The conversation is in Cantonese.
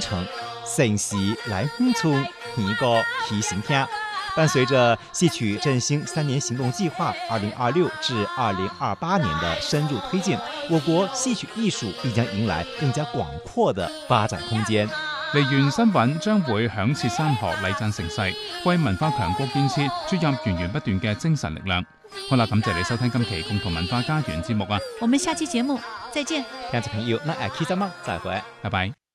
程，城市來鄉村，兒歌起行聽。伴隨着戲曲振興3年行動計劃2026至2028年的深入推進，我國戲曲藝術必將迎來更加廣闊的發展空間。 梨園新韻將會響徹山河禮讚盛世，為文化強國建設注入源源不斷嘅精神力量。好啦，感謝你收聽今期共同文化家園節目啊！ 我們下期節目再見， 聽眾朋友，那下期節目再會， 拜拜。